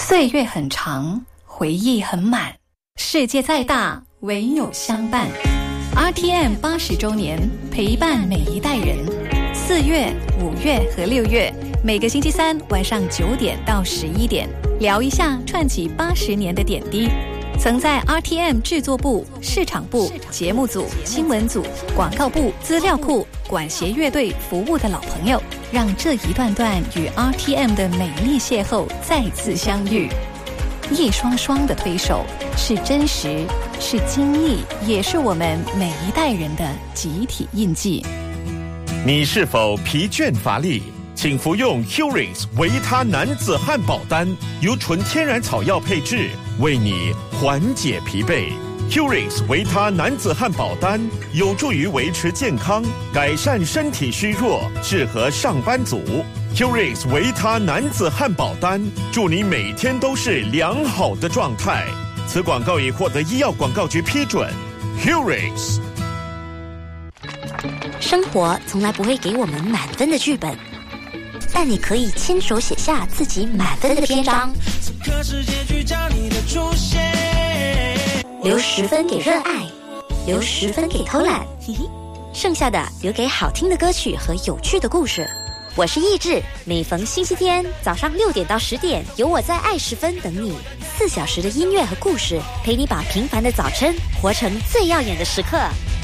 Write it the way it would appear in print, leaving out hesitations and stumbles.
岁月很长，回忆很满，世界再大，唯有相伴。RTM 80周年，陪伴每一代人。4月、5月和6月，每个星期三晚上9点到11点，聊一下串起80年的点滴。曾在 RTM 制作部、市场部、节目组、新闻组、广告部、资料库、管弦乐队服务的老朋友，让这一段段与 RTM 的美丽邂逅再次相遇。一双双的推手，是真实，是经历，也是我们每一代人的集体印记。 你是否疲倦乏力？请服用 Curix 维他男子汉堡丹，由纯天然草药配制，为你缓解疲惫。Curix 维他男子汉堡丹有助于维持健康，改善身体虚弱，适合上班族。Curix 维他男子汉堡丹，祝你每天都是良好的状态。此广告已获得医药广告局批准。Curix。 生活从来不会给我们满分的剧本，但你可以亲手写下自己满分的篇章，留10分给热爱，留10分给偷懒，剩下的留给好听的歌曲和有趣的故事。我是意志，每逢星期天早上6点到10点，有我在爱10分等你，4小时的音乐和故事，陪你把平凡的早晨活成最耀眼的时刻。